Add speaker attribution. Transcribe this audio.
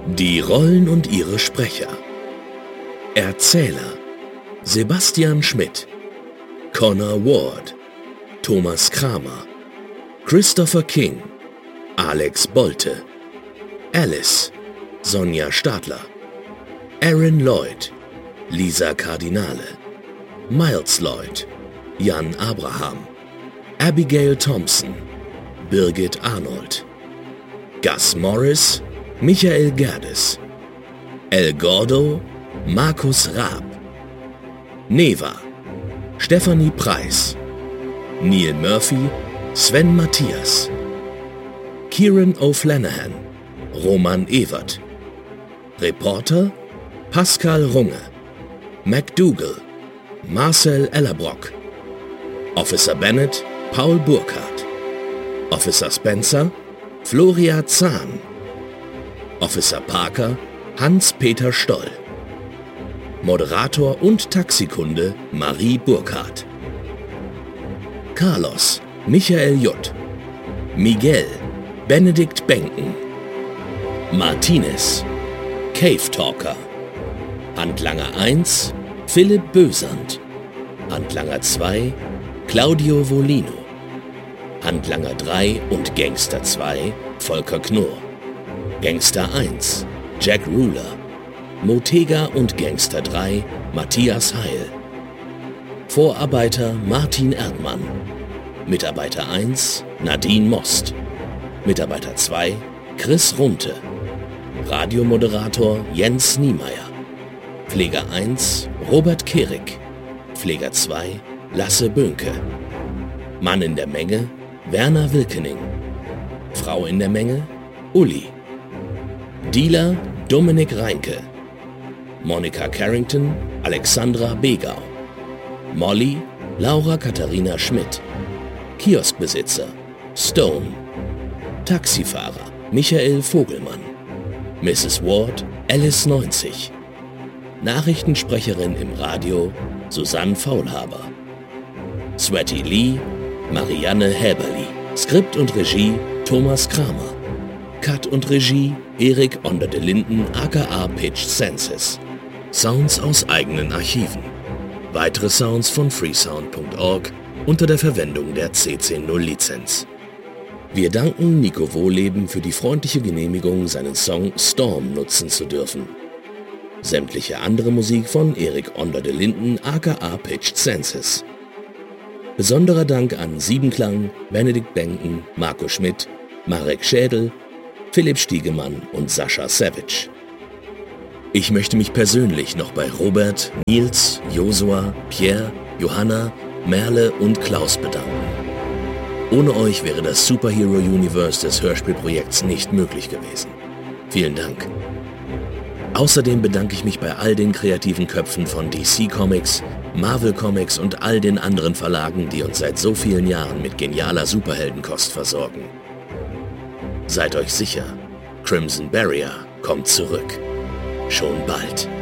Speaker 1: Die Rollen und ihre Sprecher. Erzähler: Sebastian Schmidt, Connor Ward, Thomas Kramer, Christopher King, Alex Bolte, Alice, Sonja Stadler, Aaron Lloyd, Lisa Cardinale, Miles Lloyd, Jan Abraham, Abigail Thompson, Birgit Arnold, Gus Morris, Michael Gerdes, El Gordo, Markus Raab, Neva, Stephanie Preis, Neil Murphy, Sven Matthias, Kieran O'Flanahan, Roman Evert, Reporter Pascal Runge, MacDougall, Marcel Ellerbrock, Officer Bennett Paul Burkhardt, Officer Spencer Floria Zahn, Officer Parker Hans-Peter Stoll, Moderator und Taxikunde Marie Burkhardt, Carlos Michael Jutt, Miguel Benedikt Benken, Martinez Cave Talker, Handlanger 1 Philipp Bösand, Handlanger 2 Claudio Volino, Handlanger 3 und Gangster 2 Volker Knorr, Gangster 1 Jack Ruler, Motega und Gangster 3 Matthias Heil, Vorarbeiter Martin Erdmann, Mitarbeiter 1 Nadine Most, Mitarbeiter 2 Chris Runte, Radiomoderator Jens Niemeyer, Pfleger 1 Robert Kehrig, Pfleger 2 Lasse Böhnke, Mann in der Menge Werner Wilkening, Frau in der Menge Uli, Dealer Dominik Reinke, Monika Carrington Alexandra Begau, Molly Laura Katharina Schmidt, Kioskbesitzer Stone, Taxifahrer Michael Vogelmann, Mrs. Ward Alice 90, Nachrichtensprecherin im Radio Susanne Faulhaber, Sweaty Lee Marianne Häberli, Skript und Regie Thomas Kramer, Cut und Regie Erik Onder de Linden aka Pitch Senses, Sounds aus eigenen Archiven, weitere Sounds von freesound.org unter der Verwendung der CC0 Lizenz. Wir danken Nico Wohleben für die freundliche Genehmigung, seinen Song Storm nutzen zu dürfen. Sämtliche andere Musik von Erik Onder de Linden aka Pitched Senses. Besonderer Dank an Siebenklang, Benedikt Benken, Marco Schmidt, Marek Schädel, Philipp Stiegemann und Sascha Savage. Ich möchte mich persönlich noch bei Robert, Nils, Josua, Pierre, Johanna, Merle und Klaus bedanken. Ohne euch wäre das Superhero Universe des Hörspielprojekts nicht möglich gewesen. Vielen Dank. Außerdem bedanke ich mich bei all den kreativen Köpfen von DC Comics, Marvel Comics und all den anderen Verlagen, die uns seit so vielen Jahren mit genialer Superheldenkost versorgen. Seid euch sicher, Crimson Barrier kommt zurück. Schon bald.